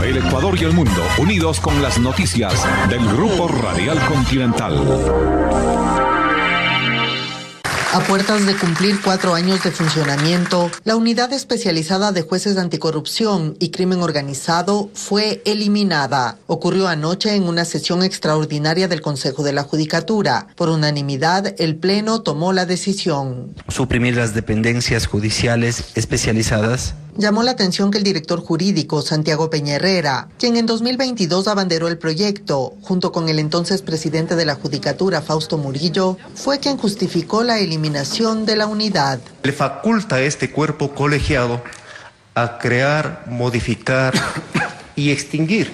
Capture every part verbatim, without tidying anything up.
El Ecuador y el mundo unidos con las noticias del Grupo Radial Continental. A puertas de cumplir cuatro años de funcionamiento, la Unidad Especializada de Jueces de Anticorrupción y Crimen Organizado fue eliminada. Ocurrió anoche en una sesión extraordinaria del Consejo de la Judicatura. Por unanimidad, el Pleno tomó la decisión. Suprimir las dependencias judiciales especializadas. Llamó la atención que el director jurídico, Santiago Peña Herrera, quien en dos mil veintidós abanderó el proyecto, junto con el entonces presidente de la Judicatura, Fausto Murillo, fue quien justificó la eliminación de la unidad. Le faculta a este cuerpo colegiado a crear, modificar y extinguir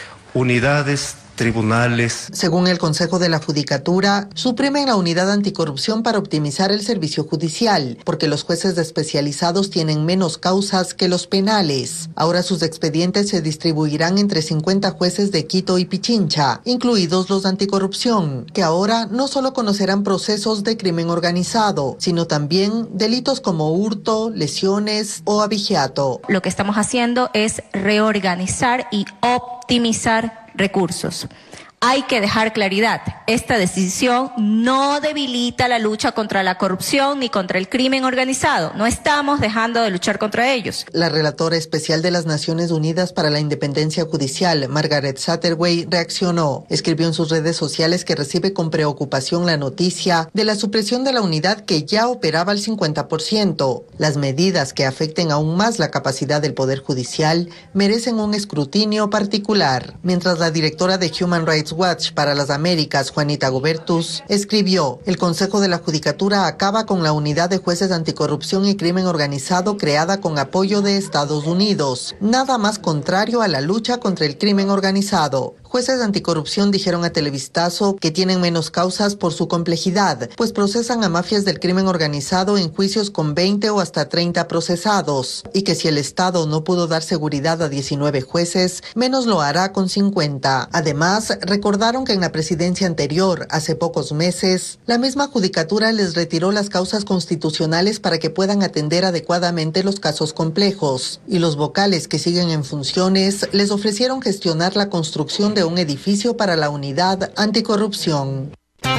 unidades, tribunales. Según el Consejo de la Judicatura, suprimen la unidad anticorrupción para optimizar el servicio judicial, porque los jueces especializados tienen menos causas que los penales. Ahora sus expedientes se distribuirán entre cincuenta jueces de Quito y Pichincha, incluidos los de anticorrupción, que ahora no solo conocerán procesos de crimen organizado, sino también delitos como hurto, lesiones o abigeato. Lo que estamos haciendo es reorganizar y optimizar recursos. Hay que dejar claridad, esta decisión no debilita la lucha contra la corrupción ni contra el crimen organizado. No estamos dejando de luchar contra ellos. La relatora especial de las Naciones Unidas para la Independencia Judicial, Margaret Satterwhite, reaccionó. Escribió en sus redes sociales que recibe con preocupación la noticia de la supresión de la unidad que ya operaba al cincuenta por ciento. Las medidas que afecten aún más la capacidad del Poder Judicial merecen un escrutinio particular. Mientras la directora de Human Rights Watch para las Américas, Juanita Gobertus, escribió: el Consejo de la Judicatura acaba con la unidad de jueces de anticorrupción y crimen organizado creada con apoyo de Estados Unidos. Nada más contrario a la lucha contra el crimen organizado. Jueces de anticorrupción dijeron a Televistazo que tienen menos causas por su complejidad, pues procesan a mafias del crimen organizado en juicios con veinte o hasta treinta procesados, y que si el Estado no pudo dar seguridad a diecinueve jueces, menos lo hará con cincuenta. Además, recordaron que en la presidencia anterior, hace pocos meses, la misma judicatura les retiró las causas constitucionales para que puedan atender adecuadamente los casos complejos, y los vocales que siguen en funciones les ofrecieron gestionar la construcción de un edificio para la unidad anticorrupción.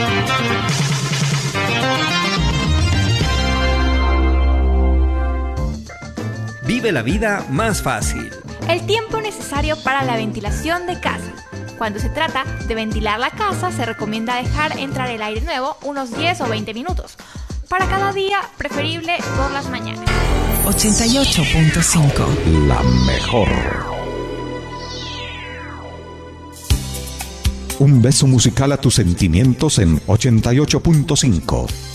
Vive la vida más fácil. El tiempo necesario para la ventilación de casa. Cuando se trata de ventilar la casa, se recomienda dejar entrar el aire nuevo unos diez o veinte minutos. Para cada día, preferible por las mañanas. ochenta y ocho punto cinco. La mejor. Un beso musical a tus sentimientos en ochenta y ocho punto cinco.